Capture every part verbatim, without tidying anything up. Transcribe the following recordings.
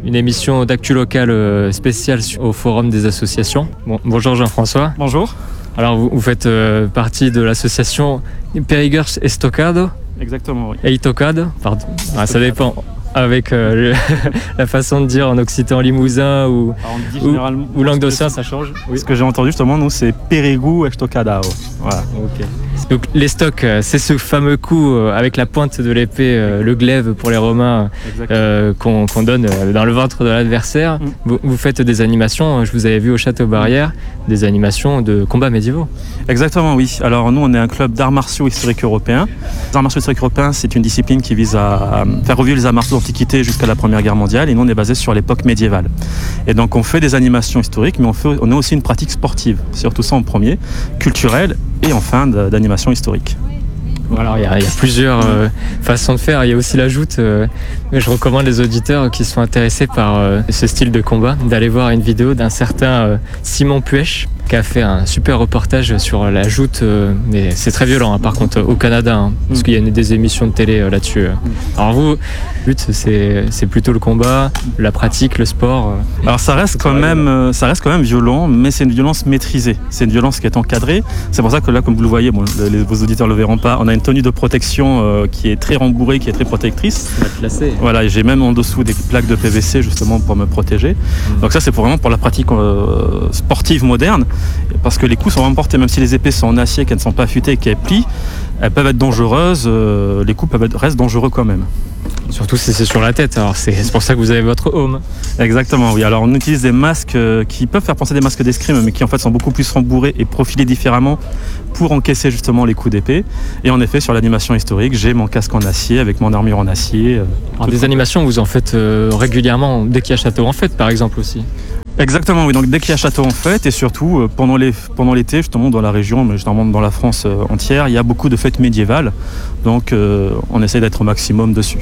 une émission d'actu locale euh, spéciale au Forum des associations. Bon, bonjour Jean-François. Bonjour. Alors vous, vous faites euh, partie de l'association Perigueux Estocado. Exactement, oui. Et Itocado, pardon. Ah, ça dépend. Avec euh, le, la façon de dire en occitan limousin ou, ou, ou langue d'océan, ça change. Oui. Ce que j'ai entendu justement, nous, c'est Perigueux Estocado. Voilà. Okay. Donc les stocks, c'est ce fameux coup avec la pointe de l'épée, euh, le glaive pour les Romains, euh, qu'on, qu'on donne dans le ventre de l'adversaire. Mm. Vous, vous faites des animations, je vous avais vu au Château Barrière, des animations de combats médiévaux. Exactement, oui. Alors nous, on est un club d'arts martiaux historiques européens. Les arts martiaux historiques européens, c'est une discipline qui vise à faire revivre les arts martiaux d'Antiquité jusqu'à la Première Guerre mondiale. Et nous, on est basé sur l'époque médiévale. Et donc, on fait des animations historiques, mais on, fait, on a aussi une pratique sportive. Surtout ça en premier, culturelle et enfin d'animation historique. Voilà, il y, y a plusieurs euh, façons de faire. Il y a aussi la joute. Euh, je recommande les auditeurs qui sont intéressés par euh, ce style de combat d'aller voir une vidéo d'un certain euh, Simon Puech qui a fait un super reportage sur la joute. Euh, mais c'est très violent, hein, par contre, au Canada, hein, parce qu'il y a une, des émissions de télé euh, là-dessus. Alors vous, le but, c'est, c'est plutôt le combat, la pratique, le sport. Euh, Alors ça reste quand même, euh, ça reste quand même violent, mais c'est une violence maîtrisée. C'est une violence qui est encadrée. C'est pour ça que là, comme vous le voyez, bon, les, vos auditeurs le verront pas, on a une tenue de protection euh, qui est très rembourrée, qui est très protectrice. Voilà, et j'ai même en dessous des plaques de P V C justement pour me protéger. Mmh. Donc ça, c'est pour vraiment pour la pratique euh, sportive moderne, parce que les coups sont vraiment portés, même si les épées sont en acier, qu'elles ne sont pas affûtées, qu'elles plient, elles peuvent être dangereuses. Euh, les coups peuvent être, restent dangereux quand même. Surtout si c'est sur la tête, alors c'est, c'est pour ça que vous avez votre home. Exactement, oui. Alors on utilise des masques qui peuvent faire penser à des masques d'escrime, mais qui en fait sont beaucoup plus rembourrés et profilés différemment pour encaisser justement les coups d'épée. Et en effet, sur l'animation historique, j'ai mon casque en acier avec mon armure en acier. Alors des animations, vous en faites euh, régulièrement dès qu'il y a Château en fête, par exemple aussi. Exactement, oui. Donc dès qu'il y a Château en fête, et surtout euh, pendant, les, pendant l'été, justement dans la région, mais généralement dans la France euh, entière, il y a beaucoup de fêtes médiévales. Donc euh, on essaie d'être au maximum dessus.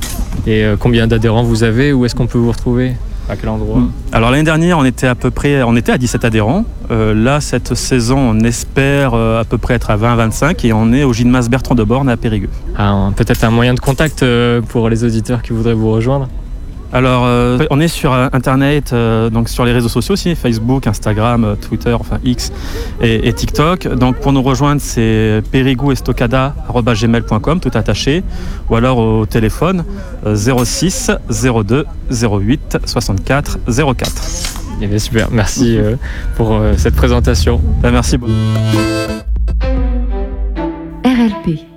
Et euh, combien d'adhérents vous avez? Où est-ce qu'on peut vous retrouver? À quel endroit? Alors l'année dernière, on était à peu près, on était à dix-sept adhérents. Euh, là, cette saison, on espère euh, à peu près être à vingt à vingt-cinq, et on est au gymnase Bertrand de Born à Périgueux. Ah, peut-être un moyen de contact euh, pour les auditeurs qui voudraient vous rejoindre? Alors, euh, on est sur Internet, euh, donc sur les réseaux sociaux aussi, Facebook, Instagram, Twitter, enfin X et, et TikTok. Donc, pour nous rejoindre, c'est perigueux estocada arobase gmail point com, tout attaché, ou alors au téléphone euh, zéro six zéro deux zéro huit soixante-quatre zéro quatre. Eh bien, super, merci euh, pour euh, cette présentation. Ben, merci. R L P